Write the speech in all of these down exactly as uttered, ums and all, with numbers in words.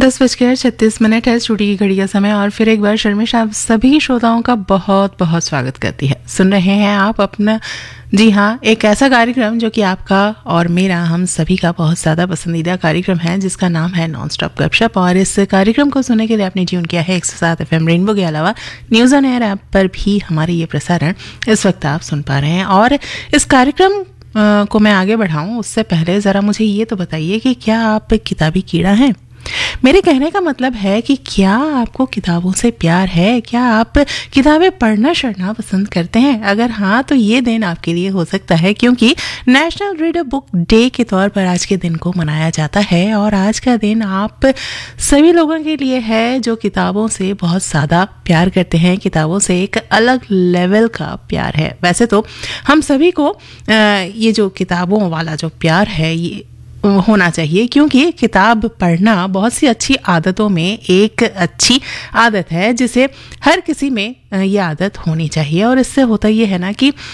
दस बजकर छत्तीस मिनट है स्टूडियो की घड़ी का समय और फिर एक बार शर्मिश आप सभी श्रोताओं का बहुत बहुत स्वागत करती है। सुन रहे हैं आप अपना, जी हाँ, एक ऐसा कार्यक्रम जो कि आपका और मेरा, हम सभी का बहुत ज़्यादा पसंदीदा कार्यक्रम है जिसका नाम है नॉन स्टॉप गपशप। और इस कार्यक्रम को सुनने के लिए आपने ट्यून किया है एक सौ सात एफ एम रेनबो के अलावा न्यूज़ ऑन एयर ऐप पर भी हमारे ये प्रसारण इस वक्त आप सुन पा रहे हैं। और इस कार्यक्रम आ, को मैं आगे बढ़ाऊँ उससे पहले ज़रा मुझे ये तो बताइए कि क्या आप किताबी कीड़ा हैं? मेरे कहने का मतलब है कि क्या आपको किताबों से प्यार है? क्या आप किताबें पढ़ना पढ़ना पसंद करते हैं? अगर हाँ तो ये दिन आपके लिए हो सकता है, क्योंकि नेशनल रीडर बुक डे के तौर पर आज के दिन को मनाया जाता है। और आज का दिन आप सभी लोगों के लिए है जो किताबों से बहुत ज़्यादा प्यार करते हैं, किताबों से एक अलग लेवल का प्यार है। वैसे तो हम सभी को ये जो किताबों वाला जो प्यार है ये होना चाहिए, क्योंकि किताब पढ़ना बहुत सी अच्छी आदतों में एक अच्छी आदत है जिसे हर किसी में ये आदत होनी चाहिए। और इससे होता ये है ना कि आ,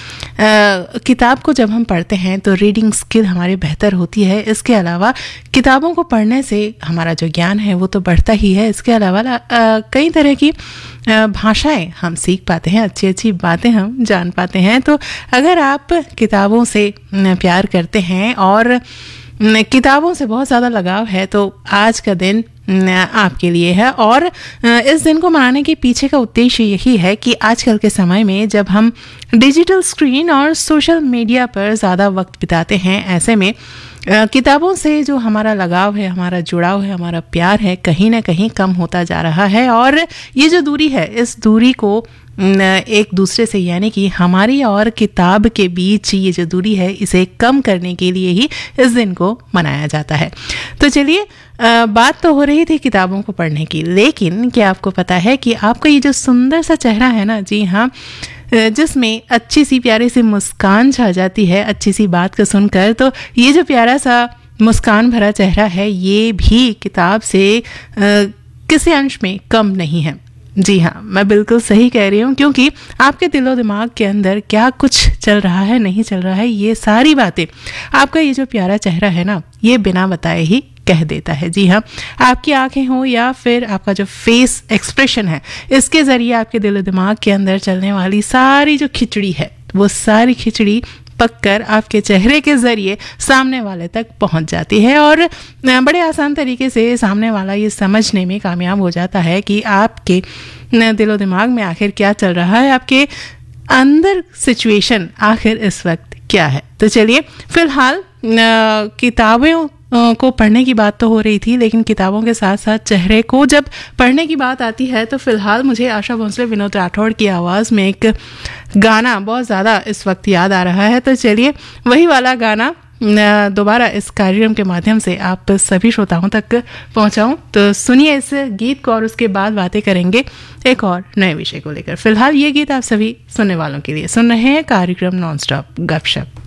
किताब को जब हम पढ़ते हैं तो रीडिंग स्किल हमारी बेहतर होती है। इसके अलावा किताबों को पढ़ने से हमारा जो ज्ञान है वो तो बढ़ता ही है। इसके अलावा आ, कई तरह की भाषाएं हम सीख पाते हैं, अच्छी अच्छी बातें हम जान पाते हैं। तो अगर आप किताबों से प्यार करते हैं और किताबों से बहुत ज़्यादा लगाव है तो आज का दिन आपके लिए है। और इस दिन को मनाने के पीछे का उद्देश्य यही है कि आजकल के समय में जब हम डिजिटल स्क्रीन और सोशल मीडिया पर ज़्यादा वक्त बिताते हैं, ऐसे में किताबों से जो हमारा लगाव है, हमारा जुड़ाव है, हमारा प्यार है, कहीं ना कहीं कम होता जा रहा है। और ये जो दूरी है, इस दूरी को एक दूसरे से, यानी कि हमारी और किताब के बीच ये जो दूरी है, इसे कम करने के लिए ही इस दिन को मनाया जाता है। तो चलिए, बात तो हो रही थी किताबों को पढ़ने की, लेकिन क्या आपको पता है कि आपका ये जो सुंदर सा चेहरा है ना, जी हाँ, जिसमें अच्छी सी प्यारी सी मुस्कान छा जाती है अच्छी सी बात को सुनकर, तो ये जो प्यारा सा मुस्कान भरा चेहरा है ये भी किताब से किसी अंश में कम नहीं है। जी हाँ, मैं बिल्कुल सही कह रही हूँ, क्योंकि आपके दिलो दिमाग के अंदर क्या कुछ चल रहा है, नहीं चल रहा है, ये सारी बातें आपका ये जो प्यारा चेहरा है ना, ये बिना बताए ही कह देता है। जी हाँ, आपकी आंखें हो या फिर आपका जो फेस एक्सप्रेशन है, इसके ज़रिए आपके दिलो दिमाग के अंदर चलने वाली सारी जो खिचड़ी है, वो सारी खिचड़ी पककर आपके चेहरे के ज़रिए सामने वाले तक पहुंच जाती है। और बड़े आसान तरीके से सामने वाला ये समझने में कामयाब हो जाता है कि आपके दिलो दिमाग में आखिर क्या चल रहा है, आपके अंदर सिचुएशन आखिर इस वक्त क्या है। तो चलिए, फिलहाल किताबें को पढ़ने की बात तो हो रही थी, लेकिन किताबों के साथ साथ चेहरे को जब पढ़ने की बात आती है तो फिलहाल मुझे आशा भोसले, विनोद राठौड़ की आवाज़ में एक गाना बहुत ज़्यादा इस वक्त याद आ रहा है। तो चलिए, वही वाला गाना दोबारा इस कार्यक्रम के माध्यम से आप सभी श्रोताओं तक पहुंचाऊं। तो सुनिए इस गीत को और उसके बाद बातें करेंगे एक और नए विषय को लेकर। फिलहाल ये गीत आप सभी सुनने वालों के लिए। सुन रहे हैं कार्यक्रम नॉन स्टॉप गपशप।